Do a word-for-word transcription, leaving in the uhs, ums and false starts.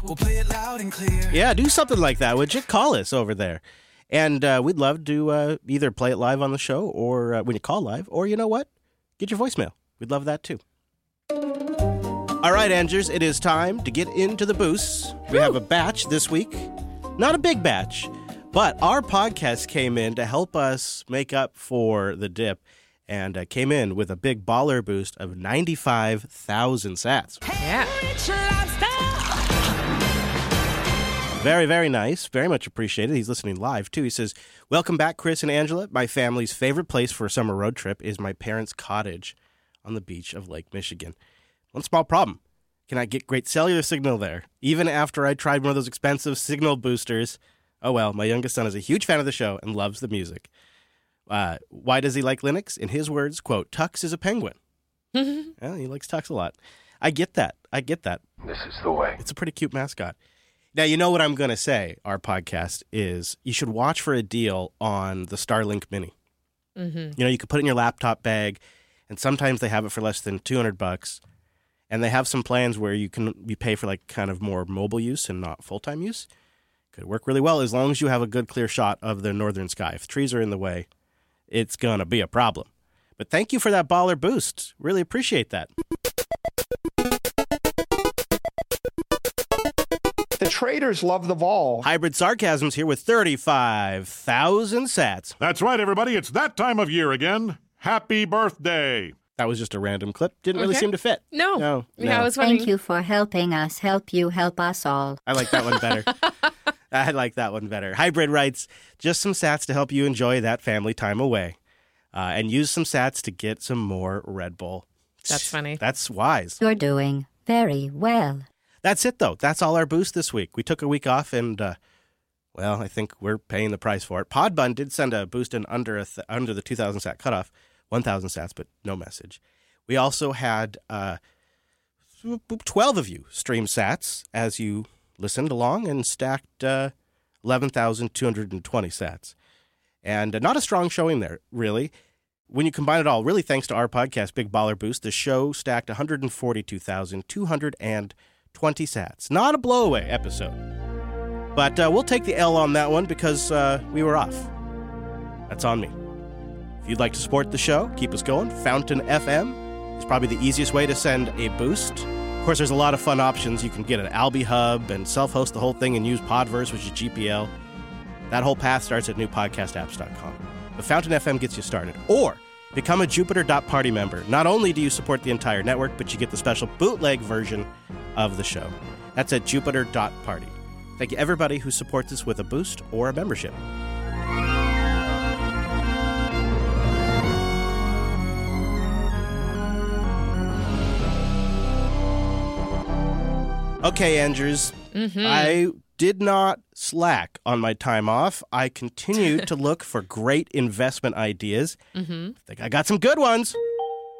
We'll play it loud and clear. Yeah, do something like that, would you? Call us over there. And uh, we'd love to uh, either play it live on the show or uh, when you call live, or you know what? Get your voicemail. We'd love that too. All right, Andrews, it is time to get into the boosts. We have a batch this week. Not a big batch, but our podcast came in to help us make up for the dip and uh, came in with a big baller boost of ninety-five thousand sats. Yeah. Very, very nice. Very much appreciated. He's listening live, too. He says, welcome back, Chris and Angela. My family's favorite place for a summer road trip is my parents' cottage on the beach of Lake Michigan. One small problem. Can I get great cellular signal there? Even after I tried one of those expensive signal boosters. Oh, well, my youngest son is a huge fan of the show and loves the music. Uh, why does he like Linux? In his words, quote, Tux is a penguin. Well, he likes Tux a lot. I get that. I get that. This is the way. It's a pretty cute mascot. Now, you know what I'm going to say, our podcast, is you should watch for a deal on the Starlink Mini. Mm-hmm. You know, you can put it in your laptop bag, and sometimes they have it for less than two hundred bucks. And they have some plans where you can you pay for like kind of more mobile use and not full-time use. Could work really well as long as you have a good clear shot of the northern sky. If trees are in the way, it's going to be a problem. But thank you for that baller boost. Really appreciate that. The traders love the vol. Hybrid Sarcasm's here with thirty-five thousand sats. That's right, everybody. It's that time of year again. Happy birthday. That was just a random clip. Didn't really Okay. seem to fit. No. No. Yeah, no. I was wondering. Thank you for helping us help you help us all. I like that one better. I like that one better. Hybrid writes, just some sats to help you enjoy that family time away. Uh, and use some sats to get some more Red Bull. That's funny. That's wise. You're doing very well. That's it, though. That's all our boost this week. We took a week off, and, uh, well, I think we're paying the price for it. Podbun did send a boost in under, a th- under the two thousand sat cutoff, one thousand sats, but no message. We also had uh, twelve of you stream sats as you listened along and stacked uh, eleven thousand two hundred twenty sats. And uh, not a strong showing there, really. When you combine it all, really thanks to our podcast, Big Baller Boost, the show stacked one hundred forty-two thousand two hundred twenty sats. Not a blowaway episode. But uh, we'll take the L on that one because uh, we were off. That's on me. If you'd like to support the show, keep us going, Fountain F M is probably the easiest way to send a boost. Of course, there's a lot of fun options. You can get an Alby Hub and self-host the whole thing and use Podverse, which is G P L. That whole path starts at new podcast apps dot com. But Fountain F M gets you started. Or become a Jupiter dot party member. Not only do you support the entire network, but you get the special bootleg version of the show. That's at Jupiter dot party. Thank you, everybody who supports us with a boost or a membership. Okay, Andrews, Mm-hmm. I did not slack on my time off. I continued to look for great investment ideas. Mm-hmm. I think I got some good ones.